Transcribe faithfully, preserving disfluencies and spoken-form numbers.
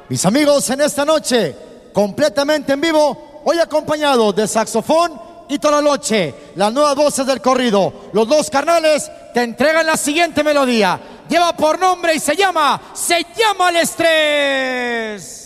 Mis amigos, en esta noche, completamente en vivo, hoy acompañado de saxofón y tololoche, las nuevas voces del corrido, los dos carnales te entregan la siguiente melodía. Lleva por nombre y se llama, se llama El Estrés.